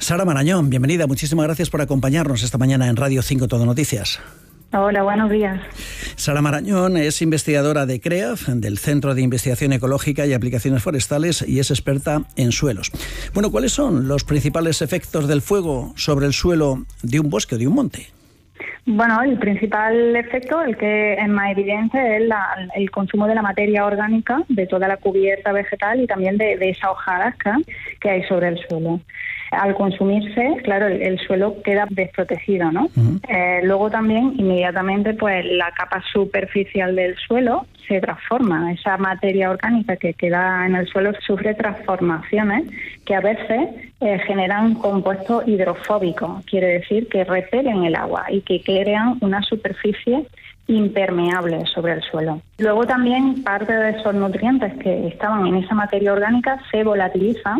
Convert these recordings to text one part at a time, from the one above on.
Sara Marañón, bienvenida. Muchísimas gracias por acompañarnos esta mañana en Radio 5 Todo Noticias. Hola, buenos días. Sara Marañón es investigadora de CREAF, del Centro de Investigación Ecológica y Aplicaciones Forestales, y es experta en suelos. Bueno, ¿cuáles son los principales efectos del fuego sobre el suelo de un bosque o de un monte? Bueno, el principal efecto, el que es más evidente, es el consumo de la materia orgánica, de toda la cubierta vegetal y también de esa hojarasca que hay sobre el suelo. Al consumirse, claro, el suelo queda desprotegido, ¿no? Luego también, inmediatamente, pues la capa superficial del suelo se transforma. Esa materia orgánica que queda en el suelo sufre transformaciones que a veces generan compuestos hidrofóbicos, quiere decir que repelen el agua y que crean una superficie impermeable sobre el suelo. Luego también parte de esos nutrientes que estaban en esa materia orgánica se volatilizan,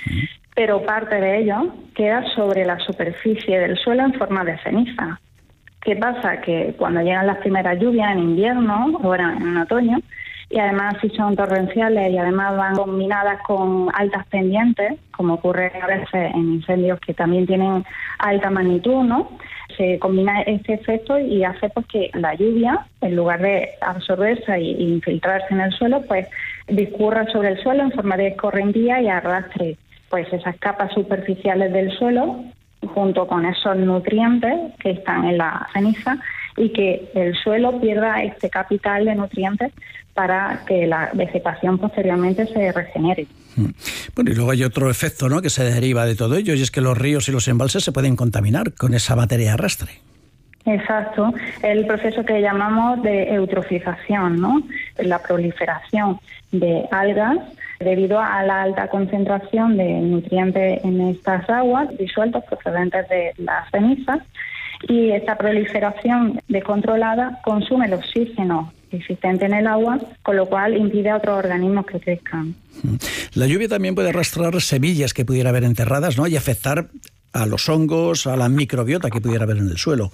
pero parte de ello queda sobre la superficie del suelo en forma de ceniza. ¿Qué pasa? Que cuando llegan las primeras lluvias en invierno o en otoño, y además si son torrenciales y además van combinadas con altas pendientes, como ocurre a veces en incendios que también tienen alta magnitud, ¿no? Se combina este efecto y hace pues que la lluvia, en lugar de absorberse e infiltrarse en el suelo, pues discurra sobre el suelo en forma de escorrentía y arrastre pues esas capas superficiales del suelo junto con esos nutrientes que están en la ceniza, y que el suelo pierda este capital de nutrientes para que la vegetación posteriormente se regenere. Bueno, y luego hay otro efecto, ¿no?, que se deriva de todo ello, y es que los ríos y los embalses se pueden contaminar con esa materia arrastre. Exacto, el proceso que llamamos de eutrofización, ¿no? La proliferación de algas debido a la alta concentración de nutrientes en estas aguas disueltos procedentes de las cenizas, y esta proliferación descontrolada consume el oxígeno existente en el agua, con lo cual impide a otros organismos que crezcan. La lluvia también puede arrastrar semillas que pudiera haber enterradas, ¿no?, y afectar a los hongos, a la microbiota que pudiera haber en el suelo.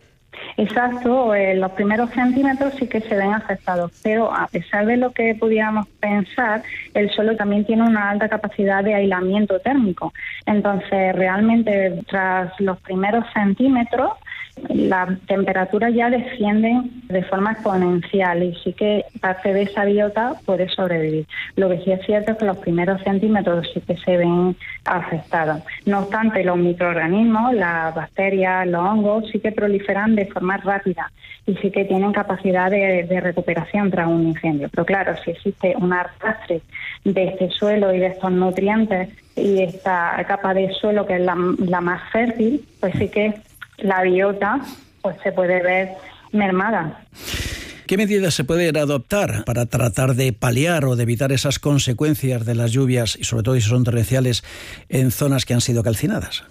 Exacto, los primeros centímetros sí que se ven afectados, pero a pesar de lo que pudiéramos pensar, el suelo también tiene una alta capacidad de aislamiento térmico. Entonces, realmente, tras los primeros centímetros, las temperaturas ya descienden de forma exponencial y sí que parte de esa biota puede sobrevivir. Lo que sí es cierto es que los primeros centímetros sí que se ven afectados. No obstante, los microorganismos, las bacterias, los hongos, sí que proliferan de forma rápida y sí que tienen capacidad de recuperación tras un incendio. Pero claro, si existe un arrastre de este suelo y de estos nutrientes y esta capa de suelo que es la más fértil, pues sí que la biota pues se puede ver mermada. ¿Qué medidas se pueden adoptar para tratar de paliar o de evitar esas consecuencias de las lluvias, y sobre todo si son torrenciales, en zonas que han sido calcinadas?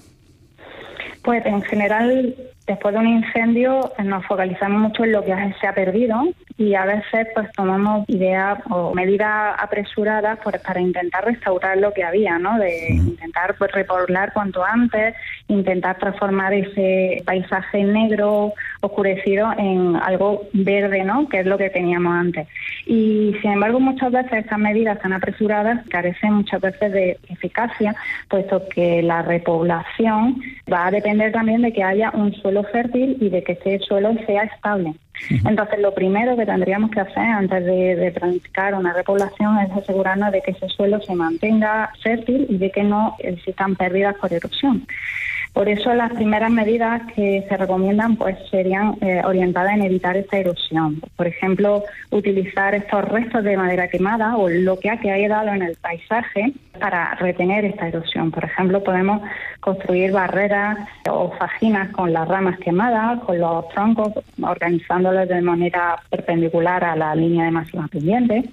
Pues en general, después de un incendio nos focalizamos mucho en lo que se ha perdido y a veces pues tomamos ideas o medidas apresuradas para intentar restaurar lo que había, ¿no? De intentar pues repoblar cuanto antes, intentar transformar ese paisaje negro oscurecido en algo verde, ¿no?, que es lo que teníamos antes. Y sin embargo, muchas veces estas medidas tan apresuradas carecen muchas veces de eficacia, puesto que la repoblación va a depender también de que haya un suelo fértil y de que ese suelo sea estable. Entonces, lo primero que tendríamos que hacer antes de planificar una repoblación es asegurarnos de que ese suelo se mantenga fértil y de que no existan pérdidas por erosión. Por eso las primeras medidas que se recomiendan pues serían orientadas en evitar esta erosión. Por ejemplo, utilizar estos restos de madera quemada o lo que ha quedado en el paisaje para retener esta erosión. Por ejemplo, podemos construir barreras o fajinas con las ramas quemadas, con los troncos, organizándolos de manera perpendicular a la línea de máxima pendiente,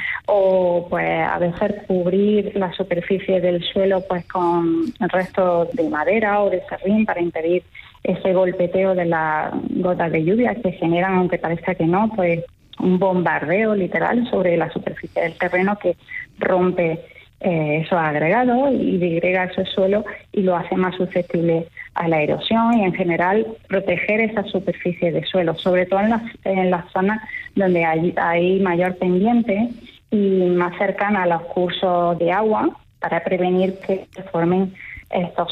o pues a veces cubrir la superficie del suelo pues con restos de madera o de serrín para impedir ese golpeteo de las gotas de lluvia que generan, aunque parezca que no, pues un bombardeo literal sobre la superficie del terreno que rompe esos agregados y degrega ese suelo y lo hace más susceptible a la erosión, y en general proteger esa superficie de suelo, sobre todo en las zonas donde hay mayor pendiente y más cercana a los cursos de agua, para prevenir que se formen estos